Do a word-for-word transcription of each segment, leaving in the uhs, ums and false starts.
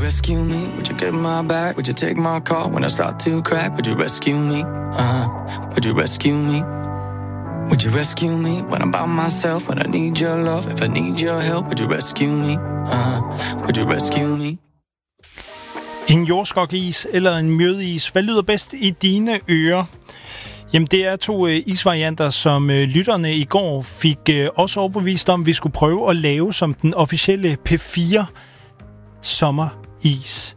rescue me? Would you get my back? Would you take my call when I start to crack? Would you rescue me? Uh-huh. Would you rescue me? Would you rescue me when I'm by myself? When I need your love, if I need your help, would you rescue me? Uh-huh. Would you rescue me? En jordskokis eller en mjødis, hvad lyder bedst i dine ører? Jamen, det er to øh, isvarianter, som øh, lytterne i går fik øh, også overbevist om, vi skulle prøve at lave som den officielle P fire sommeris.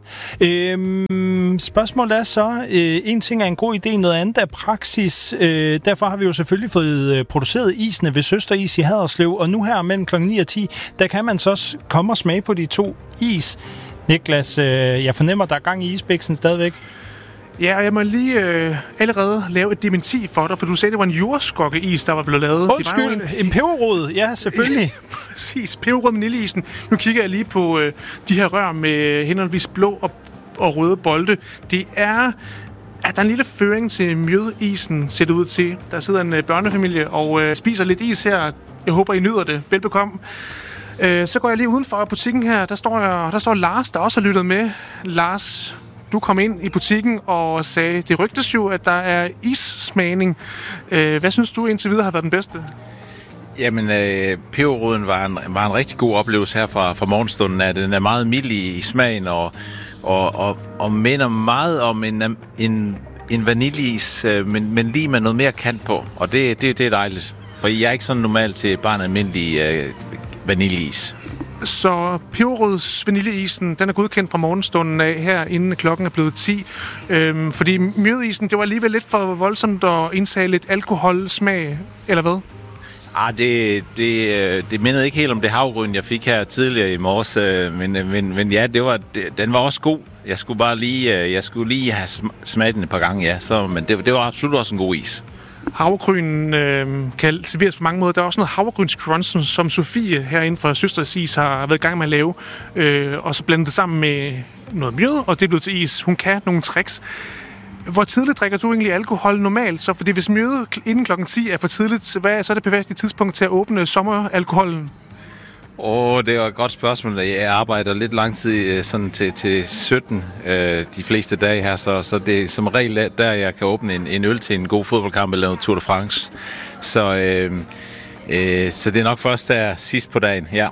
Øhm, spørgsmålet er så, øh, en ting er en god idé, noget andet er praksis. Øh, derfor har vi jo selvfølgelig fået øh, produceret isene ved Søsteris i Haderslev, og nu her mellem klokken ni og ti, der kan man så også komme og smage på de to is. Niklas, øh, jeg fornemmer, der er gang i isbiksen stadigvæk. Ja, og jeg må lige øh, allerede lave et dementi for dig, for du sagde, det var en jordskokkeis, der var blevet lavet. Undskyld, en, en peberrod, ja, selvfølgelig. Præcis, peberrod med vaniljeisen. Nu kigger jeg lige på øh, de her rør med henholdsvis blå og, og røde bolde. Det er... Ja, der er en lille føring til mjødisen, ser det ud til. Der sidder en øh, børnefamilie og øh, spiser lidt is her. Jeg håber, I nyder det. Velbekomme. Øh, så går jeg lige udenfor butikken her. Der står, jeg, der står Lars, der også har lyttet med. Lars... Du kom ind i butikken og sagde, det rygtes jo, at der er issmagning. Hvad synes du indtil videre har været den bedste? Jamen, øh, peberroden var en, var en rigtig god oplevelse her fra, fra morgenstunden. At den er meget mild i, i smagen og, og, og, og minder meget om en, en, en vaniljeis, men, men lige med noget mere kant på. Og det, det, det er dejligt, for jeg er ikke sådan normalt til bare en almindelig øh, vaniljeis. Så peberrods vaniljeisen, den er godkendt fra morgenstunden af her, inden klokken er blevet ti. Øhm, fordi mjødisen, det var alligevel lidt for voldsomt at indtage lidt alkoholsmag, eller hvad? Ah, det, det, det mindede ikke helt om det havgryn, jeg fik her tidligere i morges, men, men, men ja, det var, det, den var også god. Jeg skulle bare lige, jeg skulle lige have smaget den et par gange, ja. Så, men det, det var absolut også en god is. Havregryn øh, kan serveres på mange måder. Der er også noget havregrynscrunch, som Sofie herinde fra Søsters Is har været i gang med at lave, øh, og så blandet det sammen med noget mjød, og det er blevet til is. Hun kan nogle tricks. Hvor tidligt drikker du egentlig alkohol normalt? Så fordi hvis mjød inden klokken ti er for tidligt, hvad er så det perfekte tidspunkt til at åbne sommeralkoholen? Åh, oh, det var et godt spørgsmål. Jeg arbejder lidt lang tid sådan til, til sytten øh, de fleste dage her, så, så det er som regel der, jeg kan åbne en, en øl til en god fodboldkamp eller noget Tour de France. Så, øh, øh, så det er nok først der sidst på dagen, ja.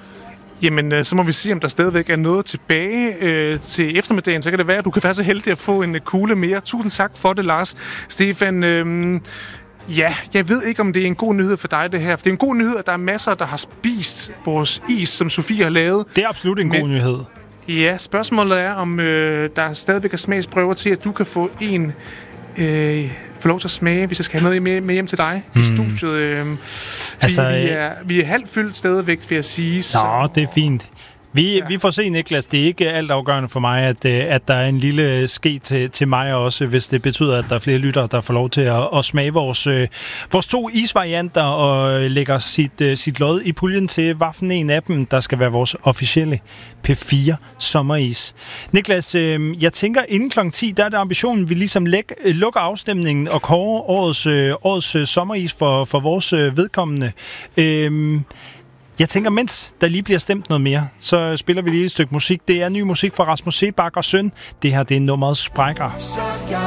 Jamen, så må vi se, om der stadigvæk er noget tilbage øh, til eftermiddagen. Så kan det være, at du kan være så heldig at få en kugle mere. Tusind tak for det, Lars. Stefan, øh, ja, jeg ved ikke, om det er en god nyhed for dig, det her. For det er en god nyhed, at der er masser, der har spist vores is, som Sofie har lavet. Det er absolut en Men, god nyhed. Ja, spørgsmålet er, om øh, der stadigvæk er smagsprøver til, at du kan få en... Øh, få lov til at smage, hvis jeg skal have noget med, med hjem til dig mm. i studiet. Øh, altså, vi, vi, er, vi er halvt fyldt stadigvæk, vil jeg sige. Så. Nå, det er fint. Vi, ja. vi får se, Niklas. Det er ikke alt afgørende for mig, at, at der er en lille ske til, til mig også, hvis det betyder, at der er flere lyttere, der får lov til at, at smage vores, vores to isvarianter og lægger sit, sit lod i puljen til, hvilken en af dem, der skal være vores officielle P fire sommeris. Niklas, jeg tænker, inden klokken ti, der er det ambitionen, vi ligesom læg, lukker afstemningen og kårer årets, årets sommeris for, for vores vedkommende. Øhm, Jeg tænker, mens der lige bliver stemt noget mere, så spiller vi lige et stykke musik. Det er ny musik fra Rasmus Seebach og Søn. Det her, det er nummeret Sprækker.